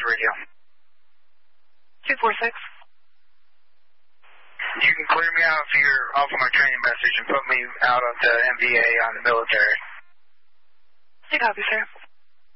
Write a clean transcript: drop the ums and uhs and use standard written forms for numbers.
radio. 246. You can clear me out if you're off of my training message and put me out onto MVA on the military. You copy, sir.